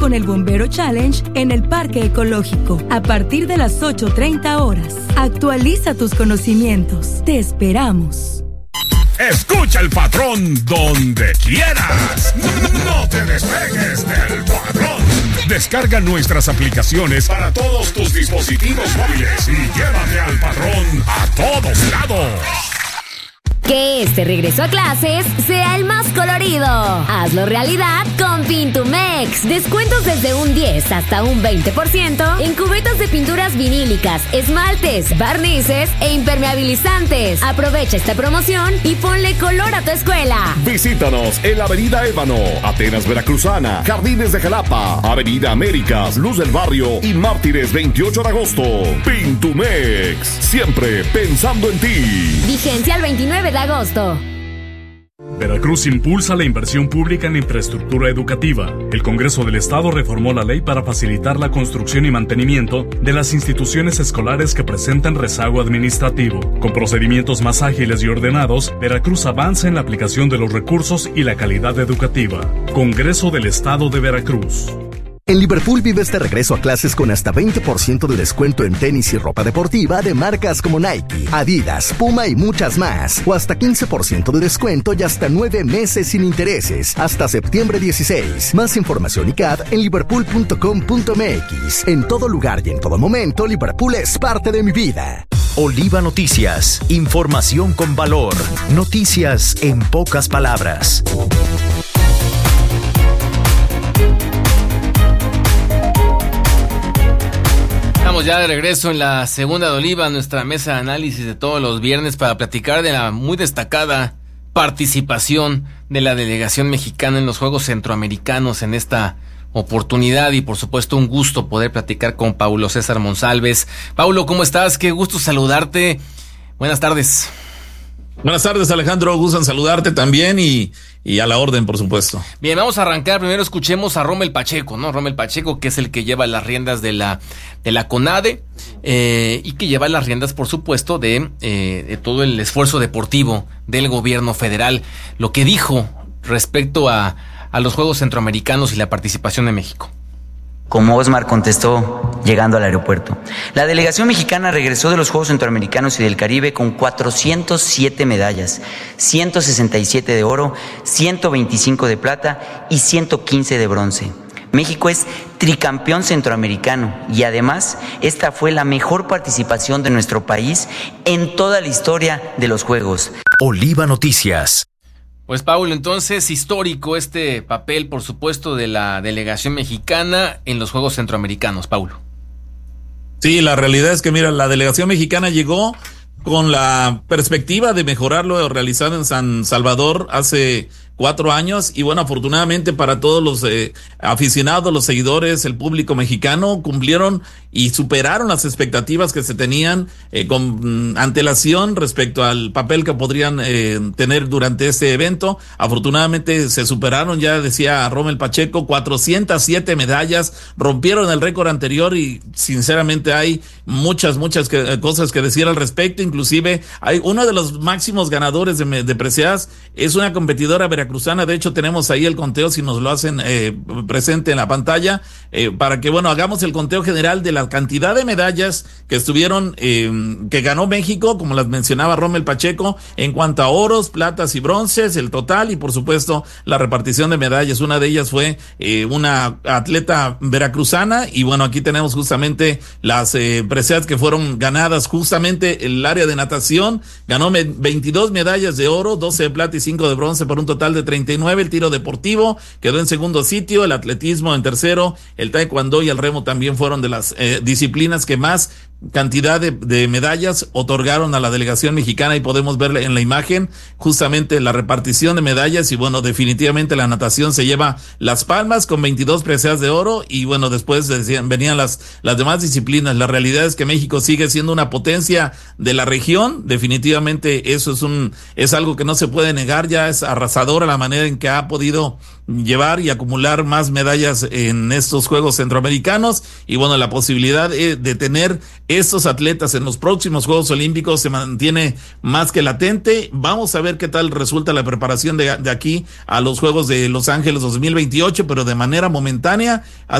con el Bombero Challenge en el Parque Ecológico a partir de las 8:30 horas. Actualiza tus conocimientos. Te esperamos. Escucha el patrón donde quieras. No te despegues del patrón. Descarga nuestras aplicaciones para todos tus dispositivos móviles y llévate al patrón a todos lados. Que este regreso a clases sea el más colorido. Hazlo realidad con Pintumex. Descuentos desde un 10 hasta un 20% en cubetas de pinturas vinílicas, esmaltes, barnices e impermeabilizantes. Aprovecha esta promoción y ponle color a tu escuela. Visítanos en la Avenida Ébano, Atenas Veracruzana, Jardines de Jalapa, Avenida Américas, Luz del Barrio y Mártires 28 de agosto. Pintumex, siempre pensando en ti. Vigencia al 29 de agosto. Veracruz impulsa la inversión pública en infraestructura educativa. El Congreso del Estado reformó la ley para facilitar la construcción y mantenimiento de las instituciones escolares que presentan rezago administrativo. Con procedimientos más ágiles y ordenados, Veracruz avanza en la aplicación de los recursos y la calidad educativa. Congreso del Estado de Veracruz. En Liverpool vives de regreso a clases con hasta 20% de descuento en tenis y ropa deportiva de marcas como Nike, Adidas, Puma y muchas más. O hasta 15% de descuento y hasta 9 meses sin intereses, hasta septiembre 16. Más información y CAD en liverpool.com.mx. En todo lugar y en todo momento, Liverpool es parte de mi vida. Oliva Noticias, información con valor. Noticias en pocas palabras. Estamos ya de regreso en la segunda de Oliva, nuestra mesa de análisis de todos los viernes para platicar de la muy destacada participación de la delegación mexicana en los Juegos Centroamericanos en esta oportunidad y por supuesto un gusto poder platicar con Paulo César Monsalves. Paulo, ¿cómo estás? Qué gusto saludarte. Buenas tardes. Buenas tardes, Alejandro, gusto en saludarte también y a la orden, por supuesto. Bien, vamos a arrancar. Primero escuchemos a Rommel Pacheco, ¿no? Rommel Pacheco, que es el que lleva las riendas de la CONADE y que lleva las riendas, por supuesto, de todo el esfuerzo deportivo del gobierno federal. Lo que dijo respecto a los Juegos Centroamericanos y la participación de México. Como Osmar contestó llegando al aeropuerto, la delegación mexicana regresó de los Juegos Centroamericanos y del Caribe con 407 medallas, 167 de oro, 125 de plata y 115 de bronce. México es tricampeón centroamericano y además esta fue la mejor participación de nuestro país en toda la historia de los Juegos. Oliva Noticias. Pues Paulo, entonces histórico este papel, por supuesto, de la delegación mexicana en los Juegos Centroamericanos, Paulo. Sí, la realidad es que mira, la delegación mexicana llegó con la perspectiva de mejorar lo realizado en San Salvador hace 4 años y bueno, afortunadamente para todos los aficionados, los seguidores, el público mexicano cumplieron y superaron las expectativas que se tenían con antelación respecto al papel que podrían tener durante este evento. Afortunadamente se superaron, ya decía Rommel Pacheco, 407 medallas, rompieron el récord anterior y sinceramente hay muchas cosas que decir al respecto. Inclusive hay uno de los máximos ganadores de preseas, es una competidora veracruzana. De hecho tenemos ahí el conteo, si nos lo hacen presente en la pantalla, para que bueno, hagamos el conteo general de la cantidad de medallas que estuvieron, que ganó México, como las mencionaba Rommel Pacheco, en cuanto a oros, platas y bronces, el total y por supuesto la repartición de medallas. Una de ellas fue una atleta veracruzana y bueno, aquí tenemos justamente las preseas que fueron ganadas. Justamente el área de natación ganó 22 medallas de oro, 12 de plata y 5 de bronce por un total de 39. El tiro deportivo quedó en segundo sitio, el atletismo en tercero, el taekwondo y el remo también fueron de las disciplinas que más cantidad de medallas otorgaron a la delegación mexicana y podemos ver en la imagen justamente la repartición de medallas y bueno, definitivamente la natación se lleva las palmas con 22 preseas de oro y bueno, después venían las demás disciplinas. La realidad es que México sigue siendo una potencia de la región, definitivamente eso es algo que no se puede negar, ya es arrasadora la manera en que ha podido llevar y acumular más medallas en estos Juegos Centroamericanos y bueno, la posibilidad de tener estos atletas en los próximos Juegos Olímpicos se mantiene más que latente. Vamos a ver qué tal resulta la preparación de aquí a los Juegos de Los Ángeles 2028, pero de manera momentánea